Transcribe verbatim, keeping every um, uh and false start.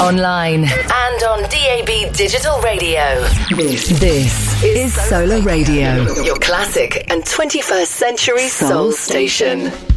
online, and on D A B Digital Radio. This, this is Solar Radio, your classic and twenty-first century soul station.